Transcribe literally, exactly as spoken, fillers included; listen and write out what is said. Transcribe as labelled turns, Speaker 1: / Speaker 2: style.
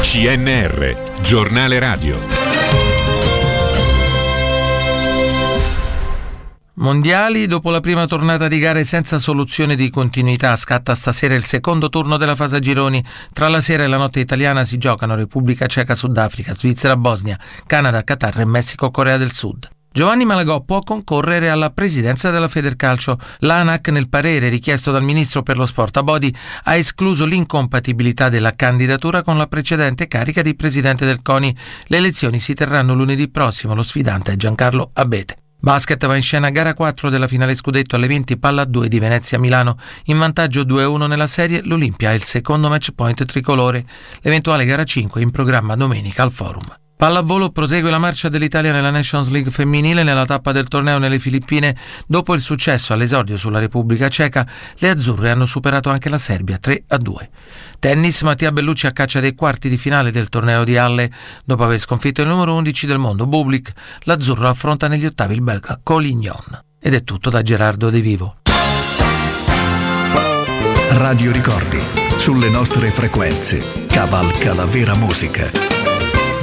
Speaker 1: C N R, giornale radio.
Speaker 2: Mondiali, dopo la prima tornata di gare senza soluzione di continuità, scatta stasera il secondo turno della fase a gironi. Tra la sera e la notte italiana si giocano Repubblica Ceca, Sudafrica, Svizzera, Bosnia, Canada, Qatar e Messico, Corea del Sud. Giovanni Malagò può concorrere alla presidenza della Federcalcio. L'ANAC, nel parere richiesto dal ministro per lo sport Abodi, ha escluso l'incompatibilità della candidatura con la precedente carica di presidente del CONI. Le elezioni si terranno lunedì prossimo, lo sfidante è Giancarlo Abete. Basket va in scena gara quattro della finale scudetto alle venti, palla due di Venezia-Milano. In vantaggio due a uno nella serie, l'Olimpia è il secondo match point tricolore. L'eventuale gara cinque in programma domenica al Forum. Pallavolo, prosegue la marcia dell'Italia nella Nations League femminile. Nella tappa del torneo nelle Filippine, dopo il successo all'esordio sulla Repubblica Ceca, le azzurre hanno superato anche la Serbia tre a due. Tennis, Mattia Bellucci a caccia dei quarti di finale del torneo di Halle. Dopo aver sconfitto il numero undici del mondo Bublik, l'azzurro affronta negli ottavi il belga Collignon. Ed è tutto da Gerardo De Vivo.
Speaker 3: Radio Ricordi, sulle nostre frequenze, cavalca la vera musica.